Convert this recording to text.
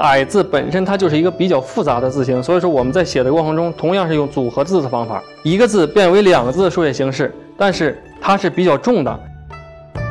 矮字本身它就是一个比较复杂的字形，所以说我们在写的过程中同样是用组合字的方法，一个字变为2个字的书写形式，但是它是比较重的，